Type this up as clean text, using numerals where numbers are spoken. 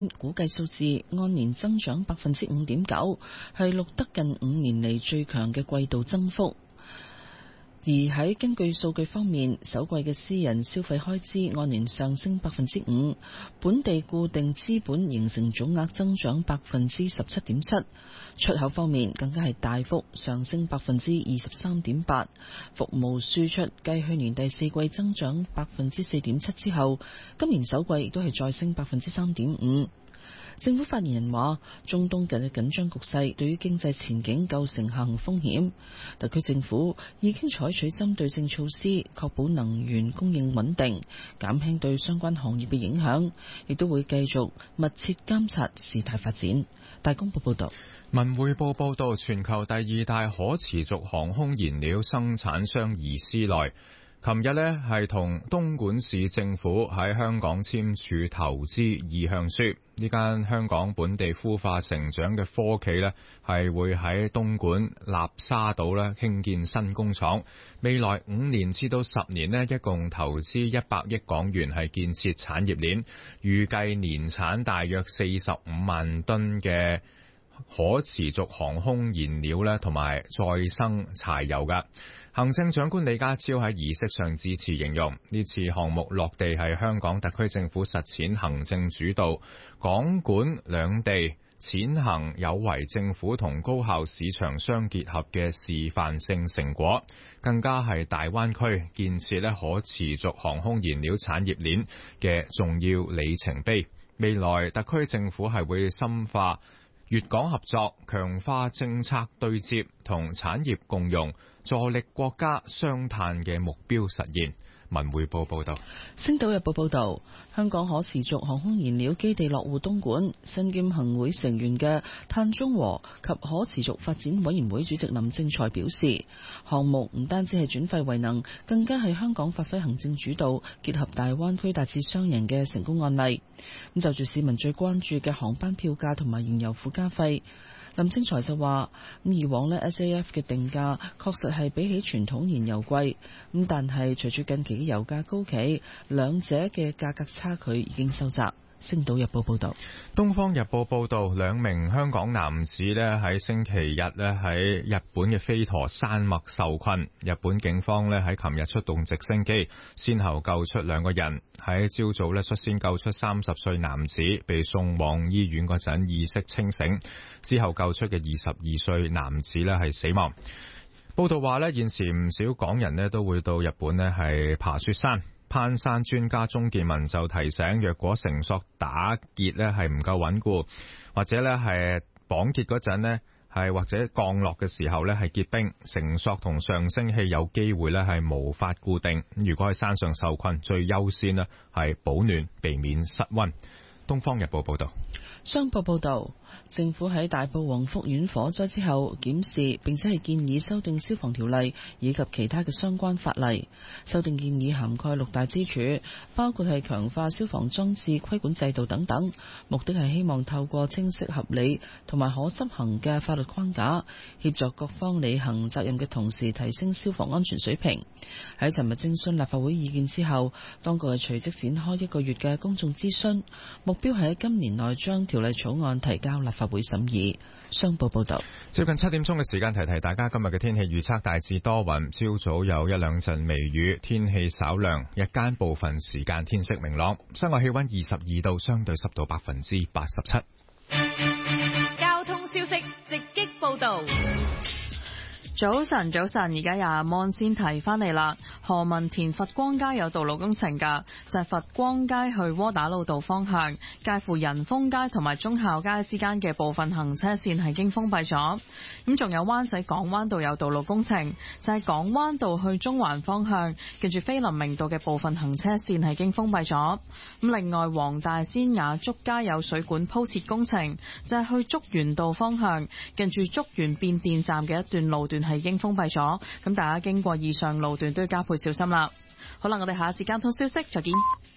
估計數字按年增長5.9%，係錄得近5年嚟最強嘅季度增幅。而喺根據數據方面，首季嘅私人消費開支按年上升5%，本地固定資本形成總額增長17.7%。出口方面更加係大幅上升23.8%，服務輸出繼去年第四季增長4.7%之後，今年首季亦都係再升3.5%。政府發言人話，中東嘅緊張局勢對於經濟前景構成下行風險，特區政府已經採取針對性措施，確保能源供應穩定，減輕對相關行業嘅影響，亦都會繼續密切監察事態發展。大公報報道。 文匯報報道，全球第2大可持續航空燃料生產商怡思來琴日呢係同東莞市政府喺香港簽署投資意向書。呢間香港本地孵化成長嘅科企呢係會喺東莞瀝沙島呢興建新工廠，未來5年至到10年呢一共投資100億港元係建設產業鏈，預計年產大約45萬噸嘅可持續航空燃料呢同埋再生柴油㗎。行政長官李家超喺儀式上致辭，形容呢次項目落地係香港特區政府實踐行政主導，港管兩地踐行有為政府同高效市場相結合嘅示範性成果，更加係大灣區建設可持續航空燃料產業鏈嘅重要里程碑。未來特區政府係會深化粵港合作，強化政策對接同產業共融，助力國家雙碳嘅目標實現。文匯報報道。 星島日報報道，香港可持續航空燃料基地落戶東莞，身兼行會成員嘅碳中和及可持續發展委員會主席林正財表示，項目唔單止係轉廢為能，更加係香港發揮行政主導，結合大灣區達至雙贏嘅成功案例。咁就住市民最關注嘅航班票價同埋燃油附加費，林正財就話，以往呢 SAF 嘅定價確實係比起傳統燃油貴，咁但係隨住近期嘅油價高企，兩者嘅價格差距已經收窄。星島日報報道。 東方日報報道，2名香港男子呢喺星期日呢喺日本嘅飛陀山脈受困，日本警方呢喺琴日出動直升機，先後救出2個人。喺朝早呢率先救出30歲男子，被送往醫院嗰陣意識清醒，之後救出嘅22歲男子呢係死亡。報道話呢，現時唔少港人呢都會到日本呢係爬雪山。攀山專家鍾健民就提醒，若果繩索打結呢係唔夠穩固，或者呢係綁結嗰陣呢係或者降落嘅時候呢係結冰，繩索同上升器有機會呢係無法固定。如果喺山上受困，最優先呢係保暖，避免失溫。東方日報報道。 商報報導，政府喺大埔宏福苑火災之後檢視並且係建議修訂消防條例以及其他嘅相關法例。修訂建議涵蓋6大支柱，包括係強化消防裝置規管制度等等，目的係希望透過清晰合理同埋可執行嘅法律框架，協助各方履行責任嘅同時提升消防安全水平。喺尋日徵詢立法會意見之後，當局係隨即展開1個月嘅公眾諮詢，目標係喺今年內將條例草案提交立法會審議。商報報道。 接近7點鐘嘅時間，提提大家今日嘅天氣預測，大致多雲，朝早有1-2陣微雨，天氣稍涼，日間部分時間天色明朗，室外氣溫22度，相對濕度87%。 交通消息直擊報道。 早晨，而家阿芒先提翻嚟啦。何文田佛光街有道路工程㗎，就係佛光街去窩打老道方向，介乎仁豐街同埋忠孝街之間嘅部分行車線係已經封閉咗。咁仲有灣仔港灣道有道路工程，就係港灣道去中環方向，近住菲林明道嘅部分行車線係已經封閉咗。咁另外，黃大仙雅竹街有水管鋪設工程，就係去竹園道方向，近住竹園變電站嘅一段路段係已經封閉咗，咁大家經過以上路段都要加倍小心啦。好啦，我哋下一節交通消息再見。